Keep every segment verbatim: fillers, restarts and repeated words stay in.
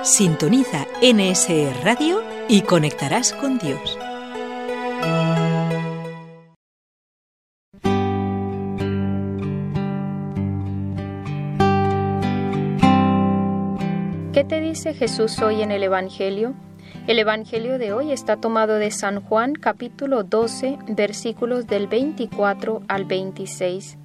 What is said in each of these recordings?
Sintoniza N S E Radio y conectarás con Dios. ¿Qué te dice Jesús hoy en el Evangelio? El Evangelio de hoy está tomado de San Juan, capítulo doce, versículos del veinticuatro al veintiséis.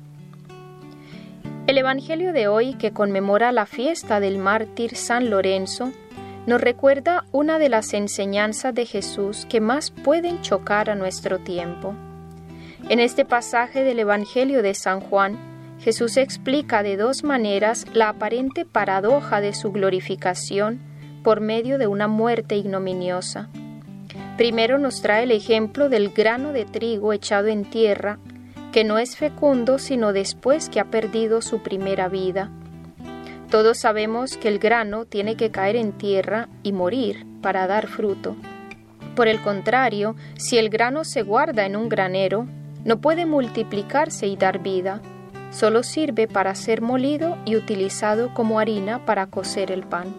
El Evangelio de hoy, que conmemora la fiesta del mártir San Lorenzo, nos recuerda una de las enseñanzas de Jesús que más pueden chocar a nuestro tiempo. En este pasaje del Evangelio de San Juan, Jesús explica de dos maneras la aparente paradoja de su glorificación por medio de una muerte ignominiosa. Primero nos trae el ejemplo del grano de trigo echado en tierra, que no es fecundo sino después que ha perdido su primera vida. Todos sabemos que el grano tiene que caer en tierra y morir para dar fruto. Por el contrario, si el grano se guarda en un granero, no puede multiplicarse y dar vida, solo sirve para ser molido y utilizado como harina para cocer el pan.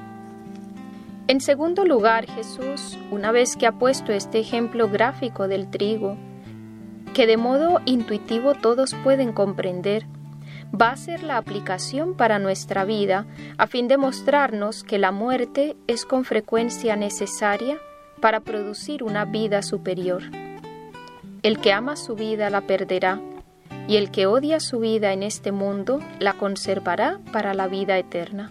En segundo lugar, Jesús, una vez que ha puesto este ejemplo gráfico del trigo, que de modo intuitivo todos pueden comprender, va a ser la aplicación para nuestra vida a fin de mostrarnos que la muerte es con frecuencia necesaria para producir una vida superior. El que ama su vida la perderá, y el que odia su vida en este mundo la conservará para la vida eterna.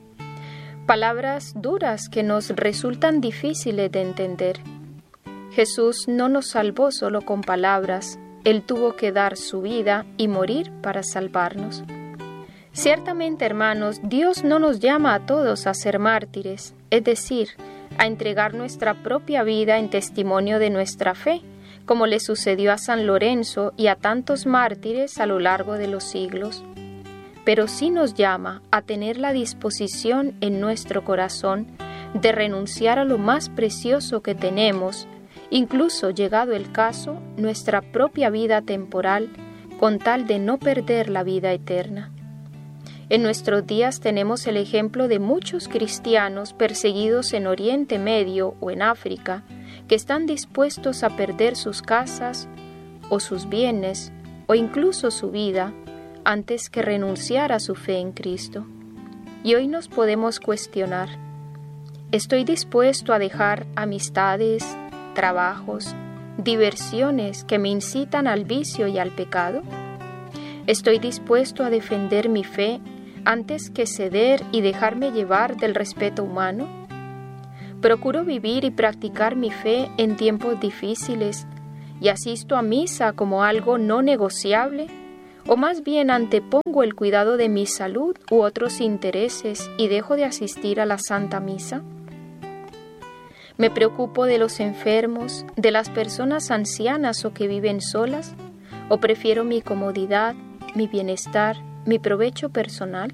Palabras duras que nos resultan difíciles de entender. Jesús no nos salvó solo con palabras, Él tuvo que dar su vida y morir para salvarnos. Ciertamente, hermanos, Dios no nos llama a todos a ser mártires, es decir, a entregar nuestra propia vida en testimonio de nuestra fe, como le sucedió a San Lorenzo y a tantos mártires a lo largo de los siglos. Pero sí nos llama a tener la disposición en nuestro corazón de renunciar a lo más precioso que tenemos, incluso llegado el caso, nuestra propia vida temporal, con tal de no perder la vida eterna. En nuestros días tenemos el ejemplo de muchos cristianos perseguidos en Oriente Medio o en África, que están dispuestos a perder sus casas o sus bienes o incluso su vida antes que renunciar a su fe en Cristo. Y hoy nos podemos cuestionar: ¿estoy dispuesto a dejar amistades, trabajos, diversiones que me incitan al vicio y al pecado? ¿Estoy dispuesto a defender mi fe antes que ceder y dejarme llevar del respeto humano? ¿Procuro vivir y practicar mi fe en tiempos difíciles y asisto a misa como algo no negociable? ¿O más bien antepongo el cuidado de mi salud u otros intereses y dejo de asistir a la Santa Misa? ¿Me preocupo de los enfermos, de las personas ancianas o que viven solas? ¿O prefiero mi comodidad, mi bienestar, mi provecho personal?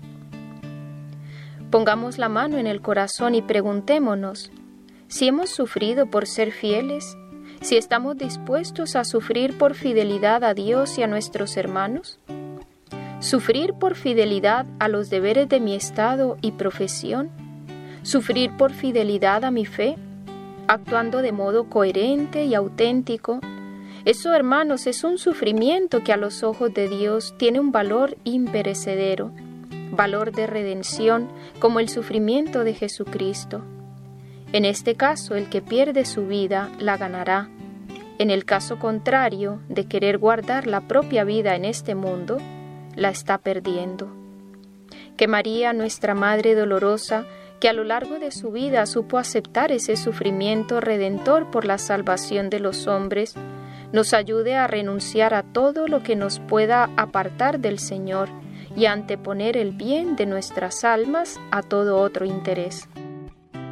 Pongamos la mano en el corazón y preguntémonos si hemos sufrido por ser fieles, si estamos dispuestos a sufrir por fidelidad a Dios y a nuestros hermanos. ¿Sufrir por fidelidad a los deberes de mi estado y profesión? ¿Sufrir por fidelidad a mi fe, actuando de modo coherente y auténtico? Eso, hermanos, es un sufrimiento que a los ojos de Dios tiene un valor imperecedero, valor de redención, como el sufrimiento de Jesucristo. En este caso, el que pierde su vida la ganará. En el caso contrario, de querer guardar la propia vida en este mundo, la está perdiendo. Que María, nuestra Madre dolorosa, que a lo largo de su vida supo aceptar ese sufrimiento redentor por la salvación de los hombres, nos ayude a renunciar a todo lo que nos pueda apartar del Señor y a anteponer el bien de nuestras almas a todo otro interés.